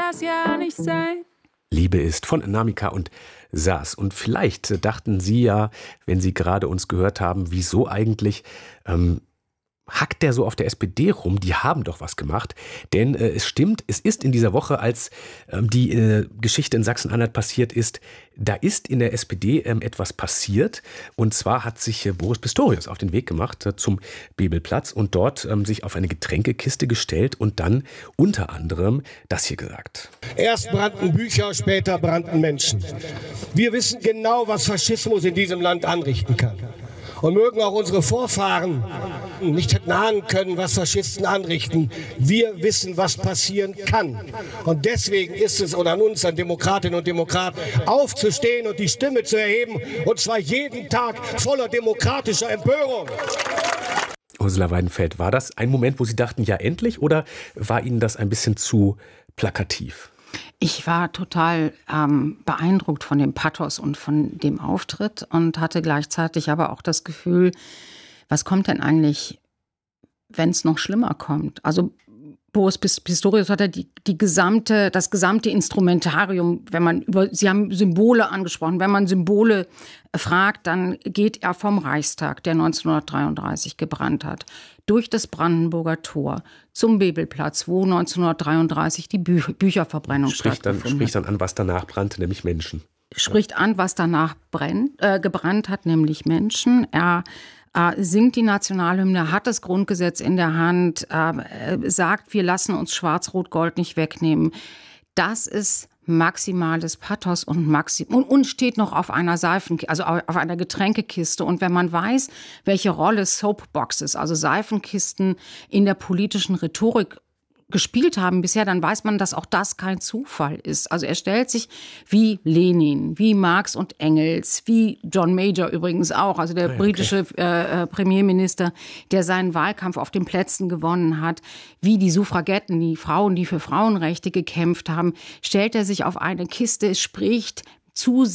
das ja nicht sein. Liebe ist von Namika und Saas. Und vielleicht dachten Sie ja, wenn Sie gerade uns gehört haben, wieso eigentlich hackt der so auf der SPD rum? Die haben doch was gemacht. Denn es stimmt, es ist in dieser Woche, als die Geschichte in Sachsen-Anhalt passiert ist, da ist in der SPD etwas passiert. Und zwar hat sich Boris Pistorius auf den Weg gemacht zum Bebelplatz und dort sich auf eine Getränkekiste gestellt und dann unter anderem das hier gesagt. Erst brannten Bücher, später brannten Menschen. Wir wissen genau, was Faschismus in diesem Land anrichten kann. Und mögen auch unsere Vorfahren nicht ahnen können, was Faschisten anrichten. Wir wissen, was passieren kann. Und deswegen ist es an uns, an Demokratinnen und Demokraten, aufzustehen und die Stimme zu erheben. Und zwar jeden Tag voller demokratischer Empörung. Ursula Weidenfeld, war das ein Moment, wo Sie dachten, ja endlich? Oder war Ihnen das ein bisschen zu plakativ? Ich war total beeindruckt von dem Pathos und von dem Auftritt und hatte gleichzeitig aber auch das Gefühl, was kommt denn eigentlich, wenn es noch schlimmer kommt? Also Boris Pistorius hat ja das gesamte Instrumentarium, Sie haben Symbole angesprochen, wenn man Symbole fragt, dann geht er vom Reichstag, der 1933 gebrannt hat, durch das Brandenburger Tor zum Bebelplatz, wo 1933 die Bücherverbrennung stattgefunden hat. Spricht dann an, was danach brannte, nämlich Menschen. Spricht an, was danach gebrannt hat, nämlich Menschen. Er singt die Nationalhymne, hat das Grundgesetz in der Hand, sagt, wir lassen uns Schwarz-Rot-Gold nicht wegnehmen. Das ist maximales Pathos und steht noch auf einer auf einer Getränkekiste. Und wenn man weiß, welche Rolle Soapboxes, also Seifenkisten in der politischen Rhetorik gespielt haben bisher, dann weiß man, dass auch das kein Zufall ist. Also er stellt sich wie Lenin, wie Marx und Engels, wie John Major übrigens auch, also der britische Premierminister, der seinen Wahlkampf auf den Plätzen gewonnen hat, wie die Suffragetten, die Frauen, die für Frauenrechte gekämpft haben, stellt er sich auf eine Kiste, spricht zu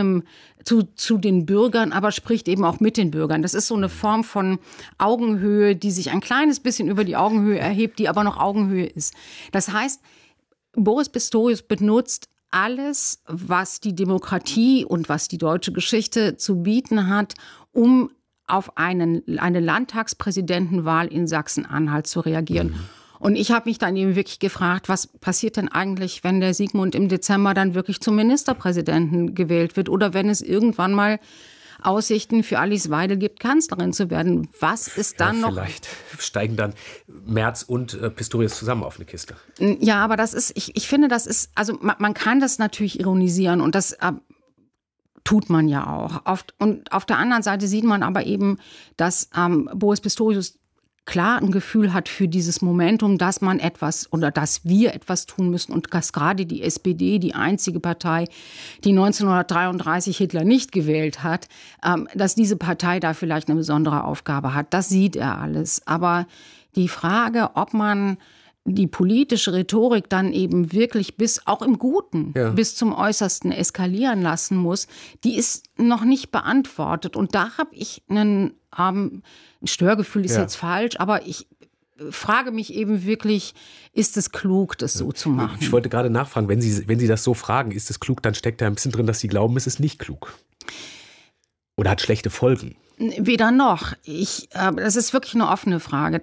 den Bürgern, aber spricht eben auch mit den Bürgern. Das ist so eine Form von Augenhöhe, die sich ein kleines bisschen über die Augenhöhe erhebt, die aber noch Augenhöhe ist. Das heißt, Boris Pistorius benutzt alles, was die Demokratie und was die deutsche Geschichte zu bieten hat, um auf eine Landtagspräsidentenwahl in Sachsen-Anhalt zu reagieren. Und ich habe mich dann eben wirklich gefragt, was passiert denn eigentlich, wenn der Sigmund im Dezember dann wirklich zum Ministerpräsidenten gewählt wird oder wenn es irgendwann mal Aussichten für Alice Weidel gibt, Kanzlerin zu werden. Was ist dann noch? Vielleicht steigen dann Merz und Pistorius zusammen auf eine Kiste. Ja, aber ich finde, das ist, also man kann das natürlich ironisieren und das tut man ja auch. Und auf der anderen Seite sieht man aber eben, dass Boris Pistorius klar ein Gefühl hat für dieses Momentum, dass man etwas oder dass wir etwas tun müssen und dass gerade die SPD, die einzige Partei, die 1933 Hitler nicht gewählt hat, dass diese Partei da vielleicht eine besondere Aufgabe hat. Das sieht er alles. Aber die Frage, ob man die politische Rhetorik dann eben wirklich auch im Guten, bis zum Äußersten eskalieren lassen muss, die ist noch nicht beantwortet. Und da habe ich ein Störgefühl ist jetzt falsch, aber ich frage mich eben wirklich, ist es klug, das so zu machen? Ich wollte gerade nachfragen, wenn Sie das so fragen, ist es klug, dann steckt da ein bisschen drin, dass Sie glauben, es ist nicht klug. Oder hat schlechte Folgen? Weder noch. Das ist wirklich eine offene Frage.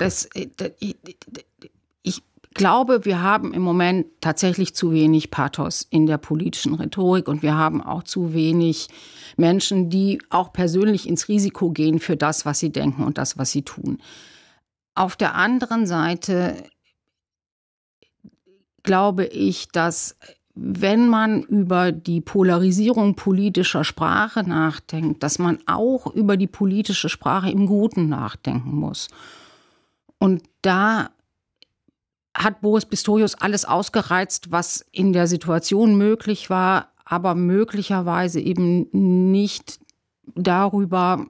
Ich glaube, wir haben im Moment tatsächlich zu wenig Pathos in der politischen Rhetorik und wir haben auch zu wenig Menschen, die auch persönlich ins Risiko gehen für das, was sie denken und das, was sie tun. Auf der anderen Seite glaube ich, dass wenn man über die Polarisierung politischer Sprache nachdenkt, dass man auch über die politische Sprache im Guten nachdenken muss. Und da hat Boris Pistorius alles ausgereizt, was in der Situation möglich war, aber möglicherweise eben nicht darüber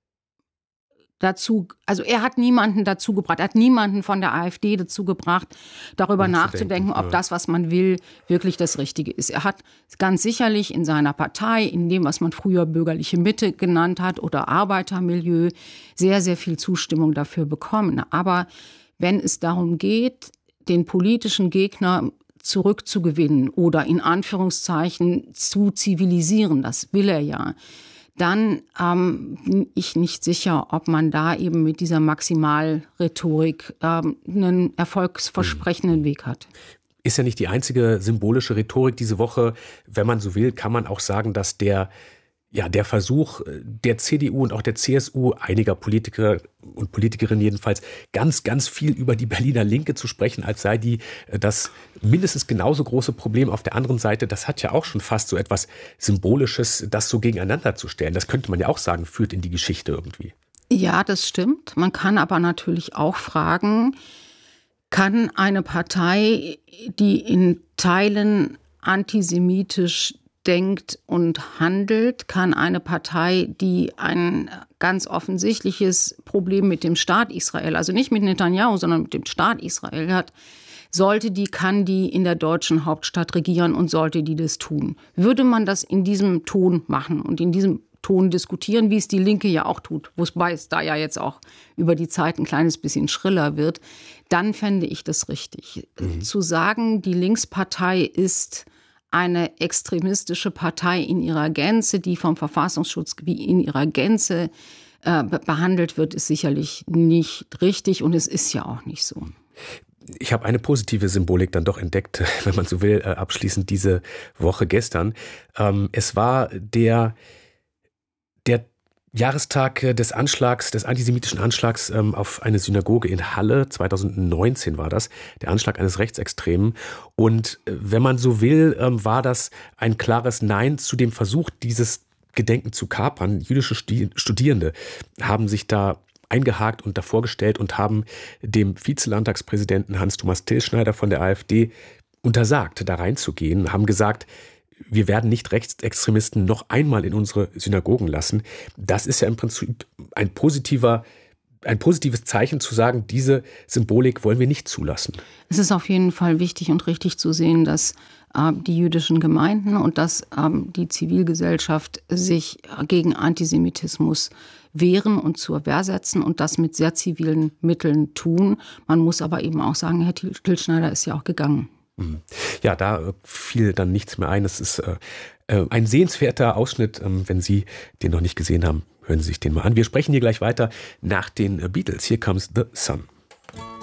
also er hat niemanden dazu gebracht, er hat niemanden von der AfD dazu gebracht, darüber nachzudenken, ob das, was man will, wirklich das Richtige ist. Er hat ganz sicherlich in seiner Partei, in dem, was man früher bürgerliche Mitte genannt hat oder Arbeitermilieu, sehr, sehr viel Zustimmung dafür bekommen. Aber wenn es darum geht, den politischen Gegner zurückzugewinnen oder in Anführungszeichen zu zivilisieren, das will er ja, dann bin ich nicht sicher, ob man da eben mit dieser Maximalrhetorik einen erfolgsversprechenden Weg hat. Ist ja nicht die einzige symbolische Rhetorik diese Woche. Wenn man so will, kann man auch sagen, dass der Versuch der CDU und auch der CSU, einiger Politiker und Politikerinnen jedenfalls, ganz, ganz viel über die Berliner Linke zu sprechen, als sei die das mindestens genauso große Problem auf der anderen Seite, das hat ja auch schon fast so etwas Symbolisches, das so gegeneinander zu stellen. Das könnte man ja auch sagen, führt in die Geschichte irgendwie. Ja, das stimmt. Man kann aber natürlich auch fragen, kann eine Partei, die in Teilen antisemitisch denkt und handelt, kann eine Partei, die ein ganz offensichtliches Problem mit dem Staat Israel, also nicht mit Netanyahu, sondern mit dem Staat Israel hat, kann die in der deutschen Hauptstadt regieren und sollte die das tun. Würde man das in diesem Ton machen und in diesem Ton diskutieren, wie es die Linke ja auch tut, wobei es da ja jetzt auch über die Zeit ein kleines bisschen schriller wird, dann fände ich das richtig. Zu sagen, die Linkspartei ist eine extremistische Partei in ihrer Gänze, die vom Verfassungsschutz wie in ihrer Gänze behandelt wird, ist sicherlich nicht richtig und es ist ja auch nicht so. Ich habe eine positive Symbolik dann doch entdeckt, wenn man so will, abschließend diese Woche gestern. Es war der Jahrestag des antisemitischen Anschlags auf eine Synagoge in Halle, 2019 war das, der Anschlag eines Rechtsextremen. Und wenn man so will, war das ein klares Nein zu dem Versuch, dieses Gedenken zu kapern. Jüdische Studierende haben sich da eingehakt und davor gestellt und haben dem Vizelandtagspräsidenten Hans-Thomas Tilschneider von der AfD untersagt, da reinzugehen, haben gesagt, wir werden nicht Rechtsextremisten noch einmal in unsere Synagogen lassen. Das ist ja im Prinzip ein positives Zeichen zu sagen, diese Symbolik wollen wir nicht zulassen. Es ist auf jeden Fall wichtig und richtig zu sehen, dass die jüdischen Gemeinden und dass die Zivilgesellschaft sich gegen Antisemitismus wehren und zur Wehr setzen und das mit sehr zivilen Mitteln tun. Man muss aber eben auch sagen, Herr Tilschneider ist ja auch gegangen. Ja, da fiel dann nichts mehr ein. Es ist ein sehenswerter Ausschnitt. Wenn Sie den noch nicht gesehen haben, hören Sie sich den mal an. Wir sprechen hier gleich weiter nach den Beatles. Here Comes the Sun.